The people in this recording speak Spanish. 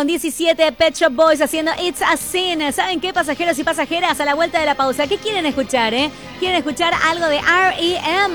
con 17, Pet Shop Boys haciendo It's a Sin. ¿Saben qué, pasajeros y pasajeras? A la vuelta de la pausa, ¿qué quieren escuchar, ¿Quieren escuchar algo de R.E.M.?